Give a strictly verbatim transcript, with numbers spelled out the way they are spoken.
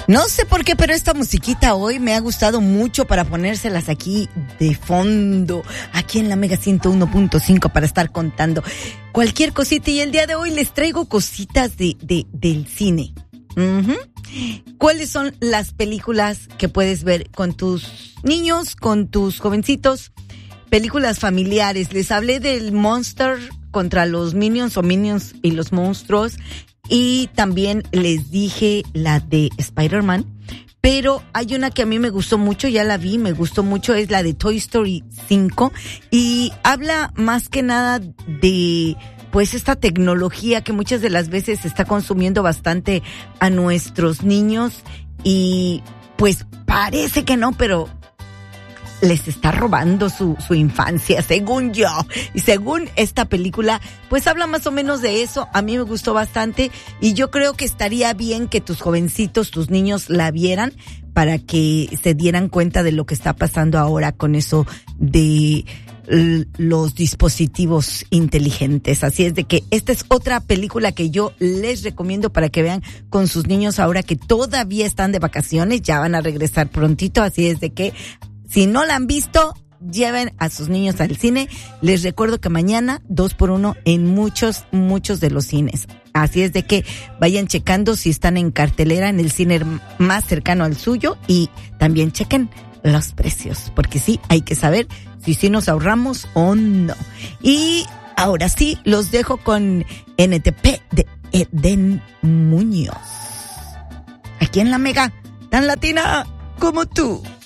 No sé por qué, pero esta musiquita hoy me ha gustado mucho para ponérselas aquí de fondo, aquí en la Mega ciento uno punto cinco para estar contando cualquier cosita. Y el día de hoy les traigo cositas de, de del cine. Uh-huh. ¿Cuáles son las películas que puedes ver con tus niños, con tus jovencitos? Películas familiares. Les hablé del Monster contra los Minions o Minions y los monstruos. Y también les dije la de Spider-Man, pero hay una que a mí me gustó mucho, ya la vi, me gustó mucho, es la de Toy Story cinco, y habla más que nada de, pues, esta tecnología que muchas de las veces está consumiendo bastante a nuestros niños, y pues parece que no, pero les está robando su, su infancia, según yo. Y según esta película, pues habla más o menos de eso. A mí me gustó bastante y yo creo que estaría bien que tus jovencitos, tus niños la vieran para que se dieran cuenta de lo que está pasando ahora con eso de l- los dispositivos inteligentes. Así es de que esta es otra película que yo les recomiendo para que vean con sus niños ahora que todavía están de vacaciones, ya van a regresar prontito. Así es de que si no la han visto, lleven a sus niños al cine. Les recuerdo que mañana dos por uno en muchos, muchos de los cines. Así es de que vayan checando si están en cartelera en el cine más cercano al suyo y también chequen los precios, porque sí, hay que saber si sí nos ahorramos o no. Y ahora sí, los dejo con N T P de Eden Muñoz. Aquí en la Mega, tan latina como tú.